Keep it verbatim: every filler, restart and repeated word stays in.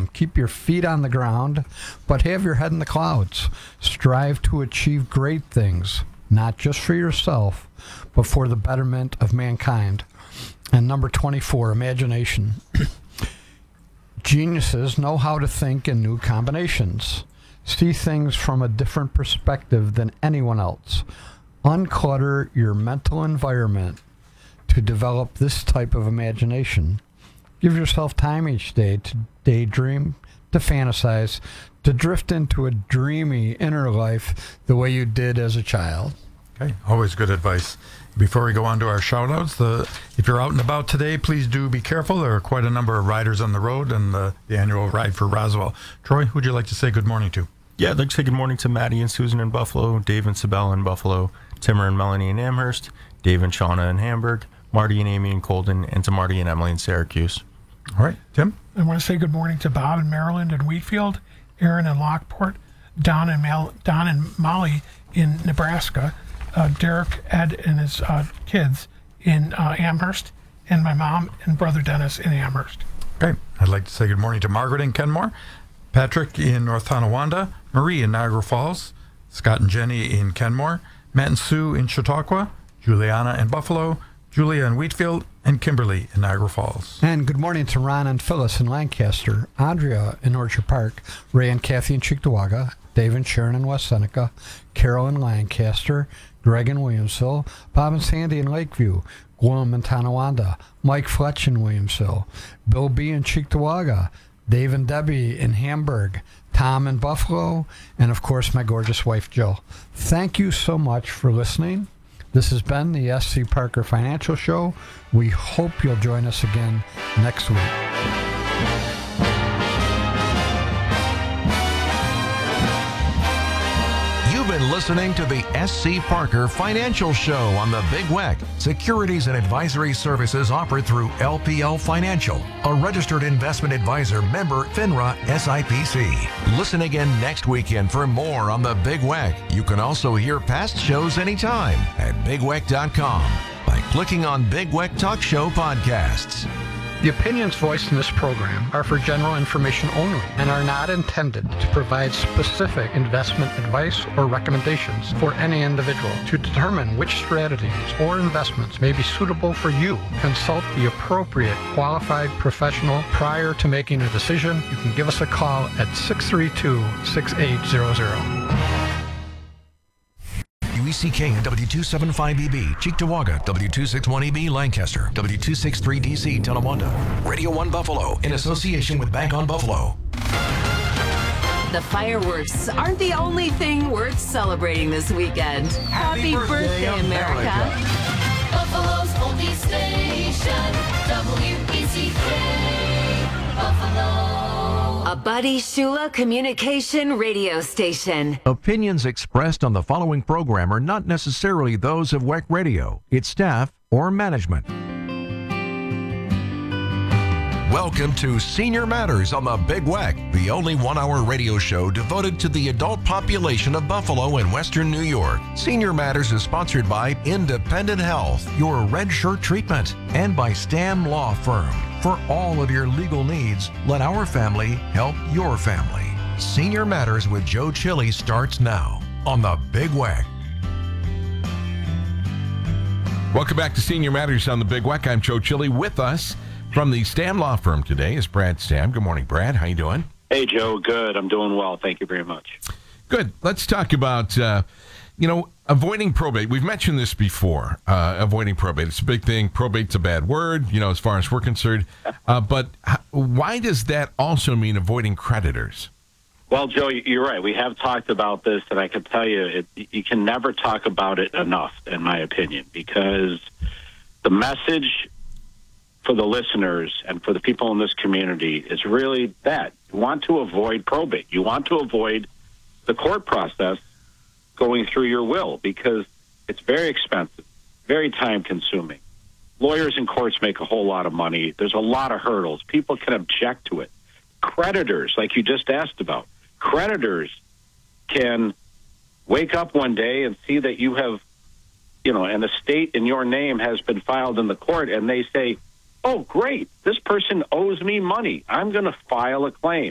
realism. Keep your feet on the ground, but have your head in the clouds. Strive to achieve great things, not just for yourself, but for the betterment of mankind. And number twenty-four, imagination. Geniuses know how to think in new combinations. See things from a different perspective than anyone else. Unclutter your mental environment to develop this type of imagination. Give yourself time each day to daydream, to fantasize, to drift into a dreamy inner life the way you did as a child. Okay, always good advice. Before we go on to our shout-outs, the, if you're out and about today, please do be careful. There are quite a number of riders on the road and the, the annual Ride for Roswell. Troy, who'd you like to say good morning to? Yeah, I'd like to say good morning to Maddie and Susan in Buffalo, Dave and Sabella in Buffalo, Timmer and Melanie in Amherst, Dave and Shauna in Hamburg, Marty and Amy in Colden, and to Marty and Emily in Syracuse. All right, Tim? I want to say good morning to Bob in Maryland and Wheatfield, Aaron in Lockport, Don and, Mal- Don and Molly in Nebraska, uh, Derek, Ed, and his uh, kids in uh, Amherst, and my mom and brother Dennis in Amherst. Okay, I'd like to say good morning to Margaret in Kenmore, Patrick in North Tonawanda, Marie in Niagara Falls, Scott and Jenny in Kenmore, Matt and Sue in Chautauqua, Juliana in Buffalo, Julia in Wheatfield, and Kimberly in Niagara Falls. And good morning to Ron and Phyllis in Lancaster, Andrea in Orchard Park, Ray and Kathy in Cheektowaga, Dave and Sharon in West Seneca, Carol in Lancaster, Greg in Williamsville, Bob and Sandy in Lakeview, Gwilym in Tonawanda, Mike Fletch in Williamsville, Bill B. in Cheektowaga, Dave and Debbie in Hamburg, Tom in Buffalo, and of course my gorgeous wife Jill. Thank you so much for listening. This has been the S C Parker Financial Show. We hope you'll join us again next week. You've been listening to the S C Parker Financial Show on the Big W E C. Securities and advisory services offered through L P L Financial, a registered investment advisor, member FINRA S I P C. Listen again next weekend for more on the Big W E C. You can also hear past shows anytime at big w e c dot com by clicking on Big W E C Talk Show Podcasts. The opinions voiced in this program are for general information only and are not intended to provide specific investment advice or recommendations for any individual. To determine which strategies or investments may be suitable for you, consult the appropriate qualified professional prior to making a decision. You can give us a call at six three two, six eight zero zero. W E C K and W two seventy-five E B, Cheektowaga, W two sixty-one E B, Lancaster, W two sixty-three D C, Tonawanda, Radio one Buffalo, in association with Bank on Buffalo. The fireworks aren't the only thing worth celebrating this weekend. Happy, Happy birthday, birthday, America. America. Buffalo's only station, W E C K, Buffalo. A Buddy Shula communication radio station. Opinions expressed on the following program are not necessarily those of W E C Radio, its staff, or management. Welcome to Senior Matters on the Big W E C, the only one-hour radio show devoted to the adult population of Buffalo and Western New York. Senior Matters is sponsored by Independent Health, your red shirt treatment, and by Stam Law Firm. For all of your legal needs, let our family help your family. Senior Matters with Joe Chili starts now on the Big W E C. Welcome back to Senior Matters on the Big W E C. I'm Joe Chili. With us from the Stam Law Firm today is Brad Stam. Good morning, Brad. How you doing? Hey, Joe. Good. I'm doing well. Thank you very much. Good. Let's talk about, uh, you know, avoiding probate. We've mentioned this before, uh, avoiding probate. It's a big thing. Probate's a bad word, you know, as far as we're concerned. Uh, but h- why does that also mean avoiding creditors? Well, Joe, you're right. We have talked about this, and I can tell you, it, you can never talk about it enough, in my opinion, because the message for the listeners and for the people in this community is really that. You want to avoid probate. You want to avoid the court process going through your will because it's very expensive, very time-consuming. Lawyers in courts make a whole lot of money. There's a lot of hurdles. People can object to it. Creditors, like you just asked about, creditors can wake up one day and see that you have, you know, an estate in your name has been filed in the court, and they say, oh, great, this person owes me money. I'm going to file a claim.